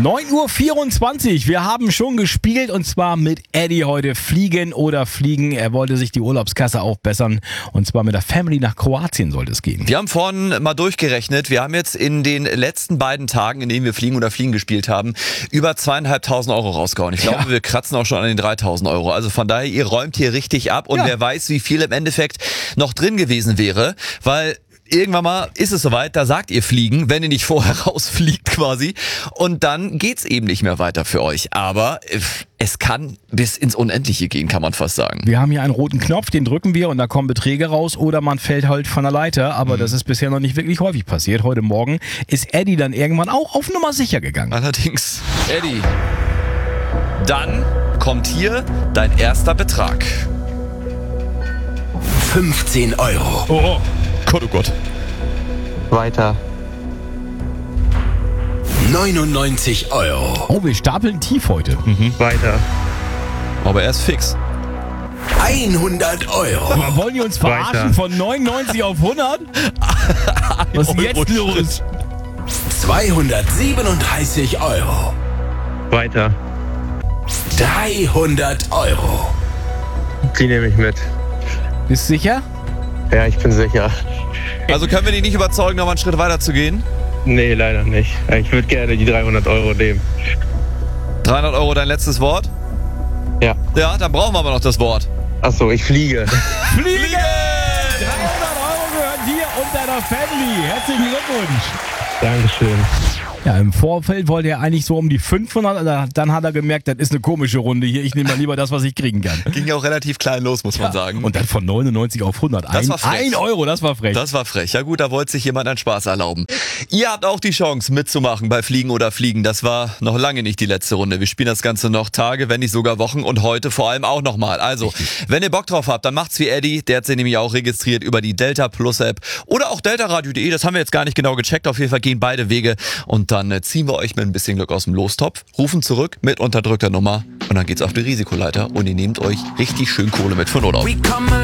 9:24 Uhr. Wir haben schon gespielt und zwar mit Eddie heute. Fliegen oder Fliegen. Er wollte sich die Urlaubskasse aufbessern und zwar mit der Family nach Kroatien sollte es gehen. Wir haben vorhin mal durchgerechnet. Wir haben jetzt in den letzten beiden Tagen, in denen wir Fliegen oder Fliegen gespielt haben, über 2.500 Euro rausgehauen. Ich glaube, wir kratzen auch schon an den 3.000 Euro. Also von daher, ihr räumt hier richtig ab und wer weiß, wie viel im Endeffekt noch drin gewesen wäre, weil irgendwann mal ist es soweit, da sagt ihr Fliegen, wenn ihr nicht vorher rausfliegt quasi. Und dann geht's eben nicht mehr weiter für euch. Aber es kann bis ins Unendliche gehen, kann man fast sagen. Wir haben hier einen roten Knopf, den drücken wir und da kommen Beträge raus oder man fällt halt von der Leiter. Aber das ist bisher noch nicht wirklich häufig passiert. Heute Morgen ist Eddie dann irgendwann auch auf Nummer sicher gegangen. Allerdings, Eddie, dann kommt hier dein erster Betrag. 15 Euro. Oh. Gott, oh Gott. Weiter. 99 Euro. Oh, wir stapeln tief heute. Weiter. Aber er ist fix. 100 Euro. Aber wollen die uns verarschen Weiter. von 99 auf 100? Was ist jetzt los? 237 Euro. Weiter. 300 Euro. Die nehme ich mit. Bist du sicher? Ja, ich bin sicher. Also können wir dich nicht überzeugen, noch mal einen Schritt weiter zu gehen? Nee, leider nicht. Ich würde gerne die 300 Euro nehmen. 300 Euro dein letztes Wort? Ja. Ja, dann brauchen wir aber noch das Wort. Achso, ich fliege. Fliegen! 300 Euro gehören dir und deiner Family. Herzlichen Glückwunsch. Dankeschön. Ja, im Vorfeld wollte er eigentlich so um die 500, dann hat er gemerkt, das ist eine komische Runde hier. Ich nehme mal lieber das, was ich kriegen kann. Ging ja auch relativ klein los, muss man sagen. Und dann von 99 auf 100. Das war frech. 1 Euro, das war frech. Das war frech. Ja gut, da wollte sich jemand einen Spaß erlauben. Ihr habt auch die Chance mitzumachen bei Fliegen oder Fliegen. Das war noch lange nicht die letzte Runde. Wir spielen das Ganze noch Tage, wenn nicht sogar Wochen und heute vor allem auch nochmal. Also, wenn ihr Bock drauf habt, dann macht's wie Eddie. Der hat sich nämlich auch registriert über die Delta Plus App oder auch deltaradio.de. Das haben wir jetzt gar nicht genau gecheckt. Auf jeden Fall gehen beide Wege und dann ziehen wir euch mit ein bisschen Glück aus dem Lostopf, rufen zurück mit unterdrückter Nummer und dann geht's auf die Risikoleiter und ihr nehmt euch richtig schön Kohle mit von 0 auf.